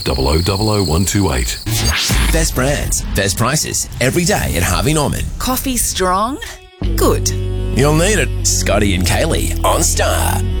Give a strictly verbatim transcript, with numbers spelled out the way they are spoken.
double oh double oh one two eight. Best brands, best prices, every day at Harvey Norman. Coffee strong? Good. You'll need it. Scotty and Kaylee on Star.